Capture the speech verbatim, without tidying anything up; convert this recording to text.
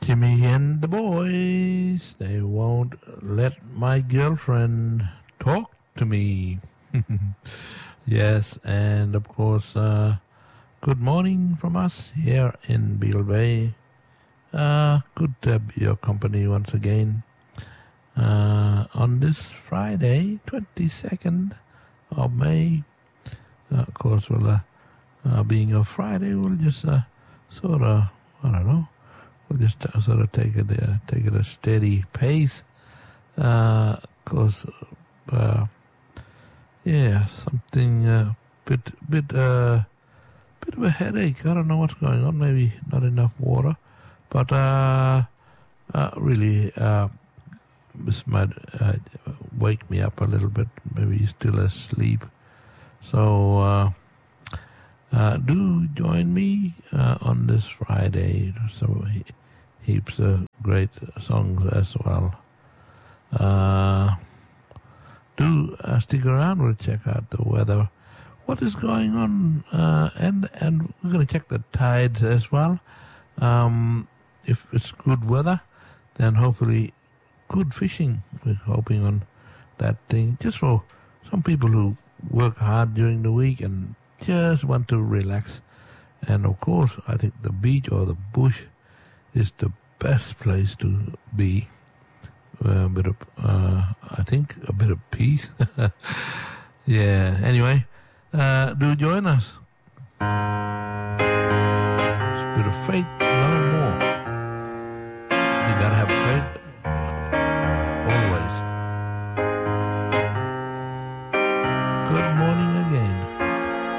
Timmy and the boys, they won't let my girlfriend talk to me. Yes, and of course, uh, good morning from us here in Beagle Bay. Uh, good to have your company once again uh, on this Friday, twenty-second of May. Uh, of course, well, uh, uh, being a Friday, we'll just uh, sort of, I don't know, we'll just uh, sort of take it, uh, take it a steady pace. Uh, of course, uh, yeah, something uh, bit, bit, uh, bit of a headache. I don't know what's going on. Maybe not enough water, but uh, uh, really, uh, this might uh, wake me up a little bit. Maybe you're still asleep. So uh, uh, do join me uh, on this Friday. So he, heaps of great songs as well. Uh, do uh, stick around. We'll check out the weather. What is going on? Uh, and and we're going to check the tides as well. Um, if it's good weather, then hopefully good fishing. We're hoping on that thing. Just for some people who work hard during the week and just want to relax. And of course, I think the beach or the bush is the best place to be. Uh, a bit of, uh, I think, a bit of peace. Yeah. Anyway, uh, do join us. It's a bit of faith.